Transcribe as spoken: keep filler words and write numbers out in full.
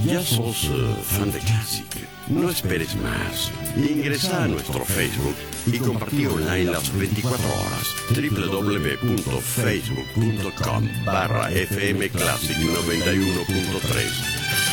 ¿Ya sos uh, fan de Classic? No esperes más. Ingresa a nuestro Facebook y compartí online las veinticuatro horas. doble u doble u doble u punto facebook punto com barra F M Classic noventa y uno punto tres.